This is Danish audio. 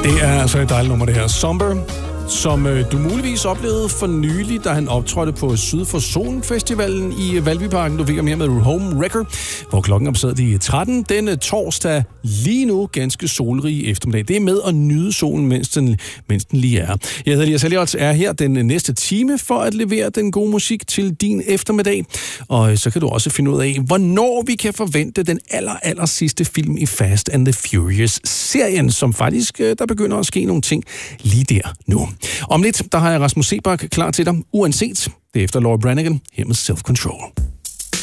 Det er altså et dejligt nummer, det her. Somber, som du muligvis oplevede for nylig, da han optrådte på Syd for Solen Festivalen i Valbyparken. Du fik ham her med Home Wrecker, hvor klokken er opsat i 13. Denne torsdag, lige nu ganske solrig eftermiddag. Det er med at nyde solen, mens den lige er. Jeg hedder Elias Elliot, er her den næste time for at levere den gode musik til din eftermiddag. Og så kan du også finde ud af, hvornår vi kan forvente den aller sidste film i Fast and the Furious-serien, som faktisk, der begynder at ske nogle ting lige der nu. Om lidt, der har jeg Rasmus Seebach klar til dig, uanset. Det er efter Laura Branigan her med Self Control.